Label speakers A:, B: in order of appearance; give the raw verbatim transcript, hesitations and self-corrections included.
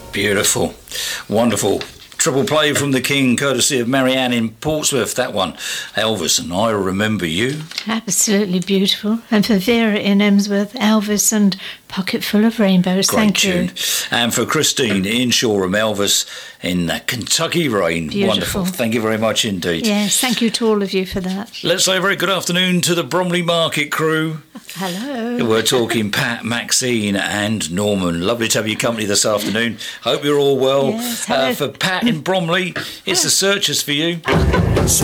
A: Beautiful. Wonderful. Triple play from the King, courtesy of Marianne in Portsmouth. That one, Elvis and I Remember You.
B: Absolutely beautiful. And for Vera in Emsworth, Elvis and Pocket Full of Rainbows.
A: Great
B: Thank
A: tune.
B: you.
A: And for Christine in Shoreham, Elvis in uh, Kentucky Rain.
B: Beautiful.
A: Wonderful. Thank you very much indeed.
B: Yes, thank you to all of you for that.
A: Let's say a very good afternoon to the Bromley Market crew.
B: Hello.
A: We're talking Pat, Maxine and Norman. Lovely to have your company this afternoon. Hope you're all well.
B: Yes,
A: uh,
B: hello.
A: for Pat in Bromley, it's the Searchers for you.